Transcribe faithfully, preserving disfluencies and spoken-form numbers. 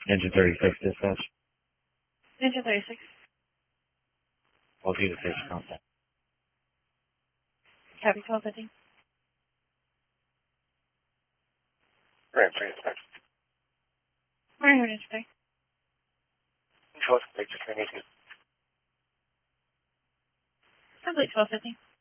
Engine thirty-six dispatch. Engine thirty-six. twelve feet of station contact. Copy twelve fifty. Ram three dispatch. Where are you today? twelve fifty, just ran eighteen. Probably twelve fifty.